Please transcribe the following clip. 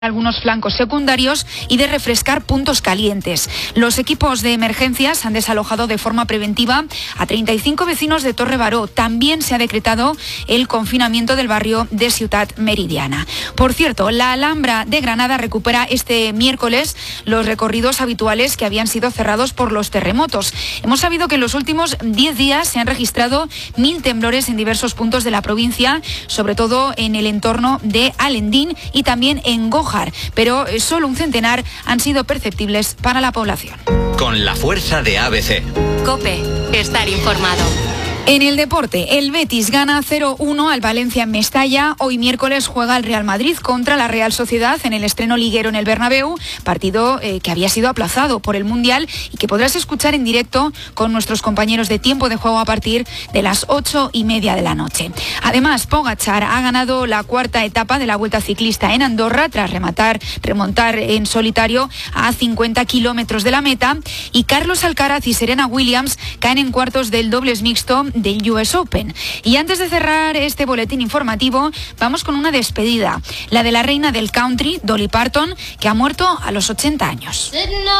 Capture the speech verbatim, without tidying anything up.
algunos flancos secundarios y de refrescar puntos calientes. Los equipos de emergencias han desalojado de forma preventiva a treinta y cinco vecinos de Torre Baró. También se ha decretado el confinamiento del barrio de Ciudad Meridiana. Por cierto, la Alhambra de Granada recupera este miércoles los recorridos habituales que habían sido cerrados por los terremotos. Hemos sabido que en los últimos diez días se han registrado mil temblores en diversos puntos de la provincia, sobre todo en el entorno de Alendín y también en Goja, pero solo un centenar han sido perceptibles para la población. Con la fuerza de A B C. COPE, estar informado. En el deporte, el Betis gana cero uno al Valencia en Mestalla. Hoy miércoles juega el Real Madrid contra la Real Sociedad en el estreno liguero en el Bernabéu, partido eh, que había sido aplazado por el Mundial y que podrás escuchar en directo con nuestros compañeros de Tiempo de Juego a partir de las ocho y media de la noche. Además, Pogačar ha ganado la cuarta etapa de la Vuelta Ciclista en Andorra tras rematar, remontar en solitario a cincuenta kilómetros de la meta, y Carlos Alcaraz y Serena Williams caen en cuartos del dobles mixto del U S Open. Y antes de cerrar este boletín informativo, vamos con una despedida, la de la reina del country, Dolly Parton, que ha muerto a los ochenta años.